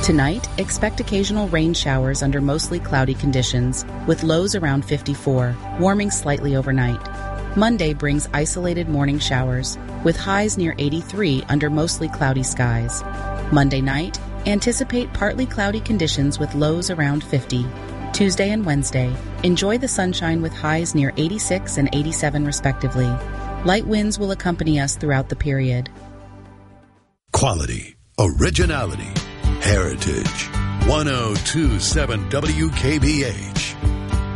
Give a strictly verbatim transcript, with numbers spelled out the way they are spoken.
Tonight, expect occasional rain showers under mostly cloudy conditions, with lows around fifty-four, warming slightly overnight. Monday brings isolated morning showers, with highs near eighty-three under mostly cloudy skies. Monday night, anticipate partly cloudy conditions with lows around fifty. Tuesday and Wednesday, enjoy the sunshine with highs near eighty-six and eighty-seven respectively. Light winds will accompany us throughout the period. Quality, originality, heritage. ten twenty-seven W K B H.